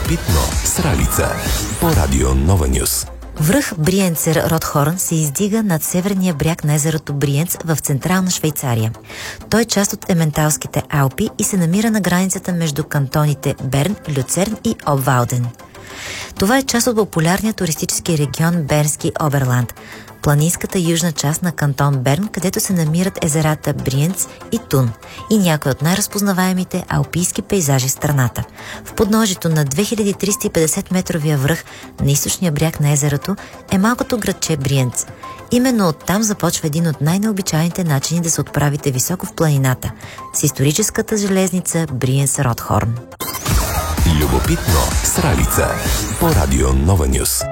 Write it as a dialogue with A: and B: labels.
A: Любопитно с Ралица по Радио Нова Нюс.
B: Връх Бриенцер Ротхорн се издига над северния бряг на езерото Бриенц в централна Швейцария. Той е част от Ементалските Алпи и се намира на границата между кантоните Берн, Люцерн и Обвалден. Това е част от популярния туристически регион Бернски Оберланд, планинската южна част на кантон Берн, където се намират езерата Бриенц и Тун и някои от най-разпознаваемите алпийски пейзажи в страната. В подножието на 2350-метровия връх на източния бряг на езерото е малкото градче Бриенц. Именно оттам започва един от най-необичайните начини да се отправите високо в планината – с историческата железница Бриенц-Ротхорн.
A: Любопитно с Ралица по Радио Нова Нюс.